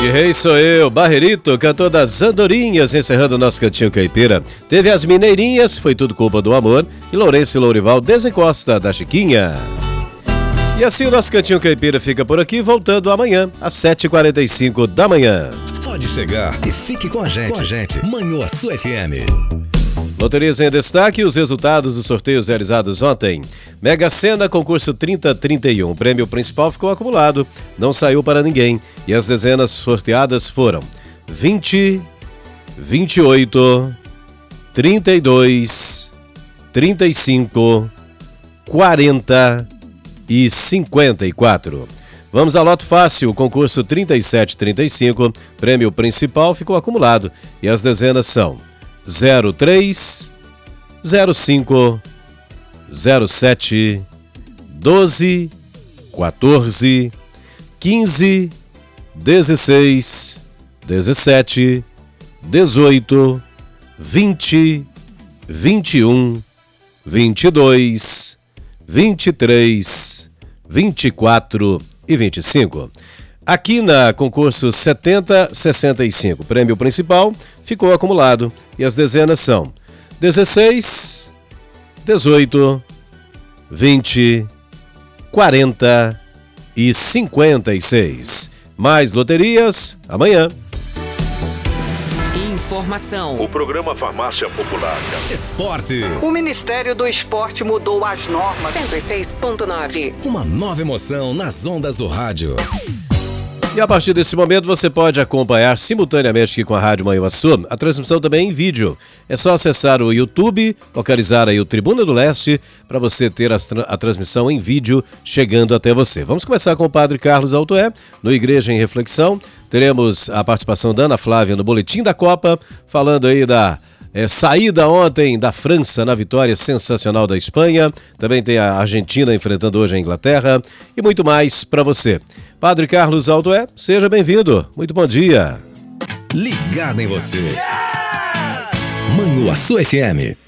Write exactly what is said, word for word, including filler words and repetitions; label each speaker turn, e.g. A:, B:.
A: E rei sou eu, Barrerito, cantor das Andorinhas, encerrando o nosso cantinho caipira. Teve as Mineirinhas, Foi Tudo Culpa do Amor, e Lourenço e Lourival, Desencosta, da Chiquinha. E assim o nosso cantinho caipira fica por aqui, voltando amanhã, às sete e quarenta e cinco da manhã.
B: Pode chegar e fique com a gente, com a gente. Manhuaçu F M.
A: Loterias em destaque, os resultados dos sorteios realizados ontem. Mega Sena, concurso trinta trinta e um. O prêmio principal ficou acumulado, não saiu para ninguém. E as dezenas sorteadas foram vinte, vinte e oito, trinta e dois, trinta e cinco, quarenta e cinquenta e quatro. Vamos ao loto fácil, concurso trinta e sete trinta e cinco. Prêmio principal ficou acumulado. E as dezenas são zero três, zero cinco, zero sete, doze, quatorze, quinze, dezesseis, dezessete, dezoito, vinte, vinte e um, vinte e dois, vinte e três, vinte e quatro e vinte e cinco. Aqui na concurso setenta sessenta e cinco, prêmio principal ficou acumulado e as dezenas são dezesseis, dezoito, vinte, quarenta e cinquenta e seis. Mais loterias amanhã.
C: Informação.
D: O programa Farmácia Popular.
B: Esporte.
E: O Ministério do Esporte mudou as normas.
C: cento e seis ponto nove.
B: Uma nova emoção nas ondas do rádio.
A: E a partir desse momento você pode acompanhar simultaneamente aqui com a Rádio Manhuaçu a transmissão também em vídeo. É só acessar o YouTube, localizar aí o Tribuna do Leste para você ter a, a transmissão em vídeo chegando até você. Vamos começar com o Padre Carlos Altoé, no Igreja em Reflexão. Teremos a participação da Ana Flávia no Boletim da Copa, falando aí da É, saída ontem da França na vitória sensacional da Espanha. Também tem a Argentina enfrentando hoje a Inglaterra e muito mais para você. Padre Carlos Altoé, seja bem-vindo. Muito bom dia.
B: Ligado em você. Manhuaçu F M.